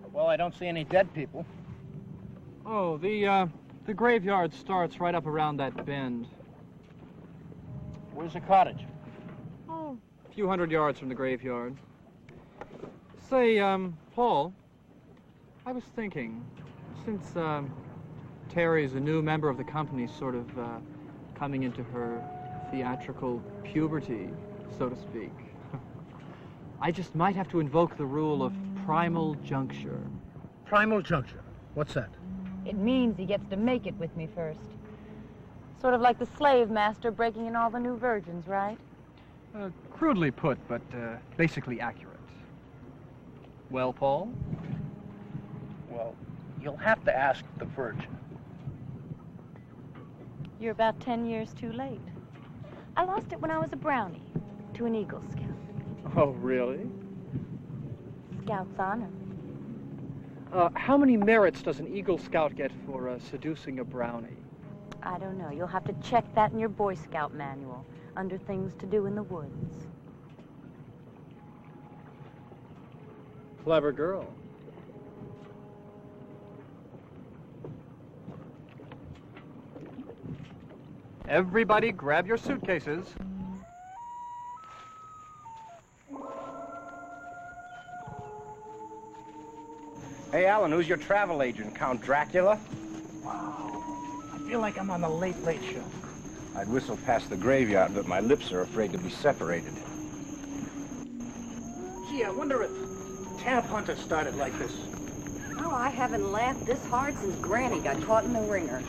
Well, I don't see any dead people. Oh, the graveyard starts right up around that bend. Where's the cottage? Oh, a few hundred yards from the graveyard. Say, Paul, I was thinking, since, Terry's a new member of the company, sort of, coming into her theatrical puberty, so to speak, I just might have to invoke the rule of primal juncture. Primal juncture? What's that? It means he gets to make it with me first. Sort of like the slave master breaking in all the new virgins, right? Crudely put, but basically accurate. Well, Paul? Well, you'll have to ask the virgin. You're about 10 years too late. I lost it when I was a brownie to an Eagle Scout. Oh, really? Scout's honor. How many merits does an Eagle Scout get for seducing a brownie? I don't know. You'll have to check that in your Boy Scout manual, under things to do in the woods. Clever girl. Everybody grab your suitcases. Hey, Alan, who's your travel agent? Count Dracula? Wow. I feel like I'm on the Late Late Show. I'd whistle past the graveyard, but my lips are afraid to be separated. Gee, I wonder if Tab Hunter started like this. Oh, I haven't laughed this hard since Granny got caught in the ringer.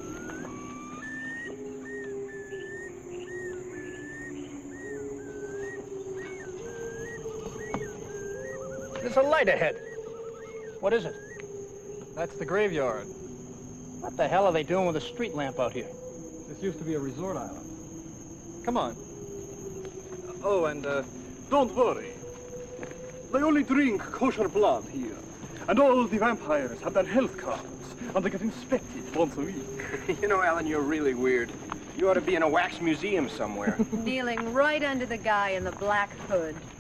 There's a light ahead. What is it? That's the graveyard. What the hell are they doing with a street lamp out here? This used to be a resort island. Come on. Oh, and, don't worry. They only drink kosher blood here. And all the vampires have their health cards, and they get inspected once a week. You know, Alan, you're really weird. You ought to be in a wax museum somewhere. Kneeling right under the guy in the black hood.